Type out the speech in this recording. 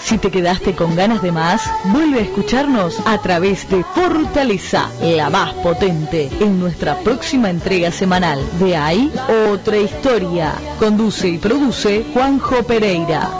Si te quedaste con ganas de más, vuelve a escucharnos a través de Fortaleza, la más potente, en nuestra próxima entrega semanal de Hay Otra Historia. Conduce y produce Juanjo Pereira.